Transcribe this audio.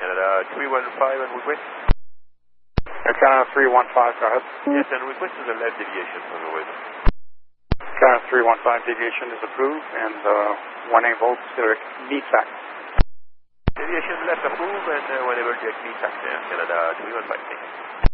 Canada 315 and request. Canada 315, go ahead. Yes, and request is a left deviation from the weather. Canada 315 deviation is approved, and 18 volts meet back. Deviation left approved, and whenever Jack meets back there, Canada 315.